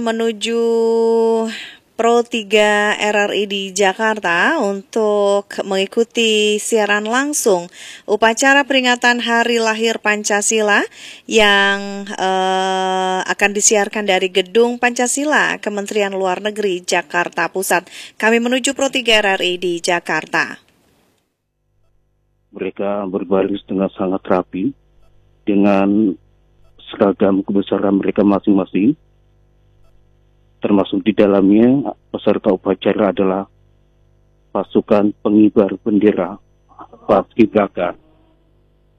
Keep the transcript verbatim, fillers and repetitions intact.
Menuju Pro tiga R R I di Jakarta untuk mengikuti siaran langsung upacara peringatan Hari Lahir Pancasila yang eh, akan disiarkan dari Gedung Pancasila Kementerian Luar Negeri Jakarta Pusat. Kami menuju Pro tiga R R I di Jakarta. Mereka berbaris dengan sangat rapi dengan seragam kebesaran mereka masing-masing. Termasuk di dalamnya peserta upacara adalah pasukan pengibar bendera Paskibraka.